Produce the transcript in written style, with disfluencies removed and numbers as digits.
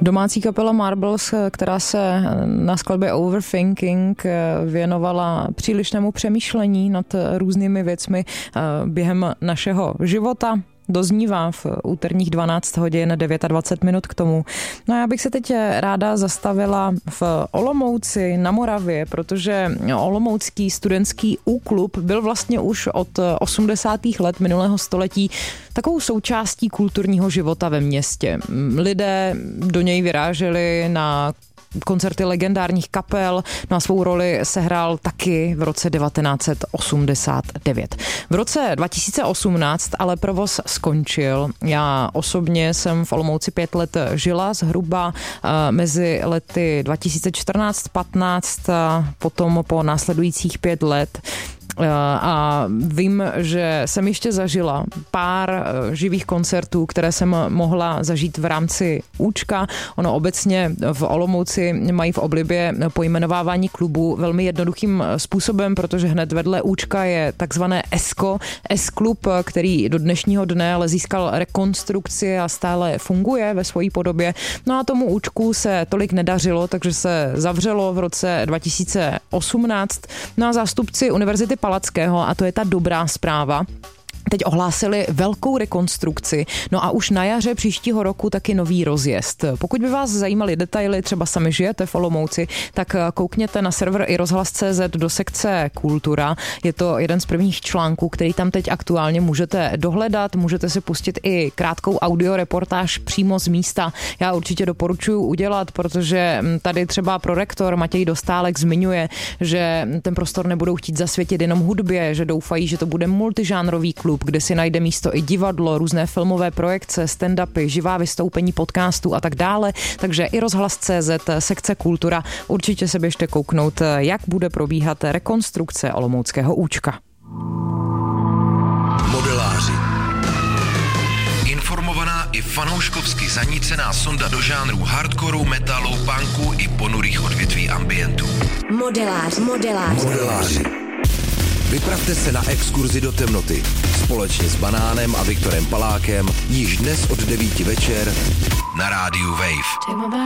Domácí kapela Marbles, která se na skladbě Overthinking věnovala přílišnému přemýšlení nad různými věcmi během našeho života, doznívá v úterních 12 hodin 29 minut k tomu. No a já bych se teď ráda zastavila v Olomouci na Moravě, protože olomoucký studentský U-klub byl vlastně už od 80. let minulého století takovou součástí kulturního života ve městě. Lidé do něj vyráželi na koncerty legendárních kapel, no a svou roli sehrál taky v roce 1989. V roce 2018 ale provoz skončil. Já osobně jsem v Olomouci 5 let žila, zhruba mezi lety 2014-15 a potom po následujících 5 let. A vím, že jsem ještě zažila pár živých koncertů, které jsem mohla zažít v rámci Účka. Ono obecně v Olomouci mají v oblibě pojmenovávání klubu velmi jednoduchým způsobem, protože hned vedle Účka je takzvané ESKO, S-klub, který do dnešního dne ale získal rekonstrukci a stále funguje ve své podobě. No a tomu Účku se tolik nedařilo, takže se zavřelo v roce 2018. No a zástupci Univerzity Palackého, a to je ta dobrá zpráva, teď ohlásili velkou rekonstrukci, no a už na jaře příštího roku taky nový rozjezd. Pokud by vás zajímaly detaily, třeba sami žijete v Olomouci, tak koukněte na server iRozhlas.cz do sekce Kultura. Je to jeden z prvních článků, který tam teď aktuálně můžete dohledat. Můžete si pustit i krátkou audioreportáž přímo z místa. Já určitě doporučuji udělat, protože tady třeba prorektor Matěj Dostálek zmiňuje, že ten prostor nebudou chtít zasvětit jenom hudbě, že doufají, že to bude multižánrový klub, kde si najde místo i divadlo, různé filmové projekce, stand-upy, živá vystoupení podcastů a tak dále. Takže i Rozhlas.cz, sekce Kultura. Určitě se běžte kouknout, jak bude probíhat rekonstrukce olomouckého Účka. Modeláři. Informovaná i fanouškovsky zanícená sonda do žánrů hardcoreu, metalu, punku i ponurých odvětví ambientu. Modeláři. Vypravte se na exkurzi do temnoty společně s Banánem a Viktorem Palákem již dnes od 9 večer na rádiu Wave.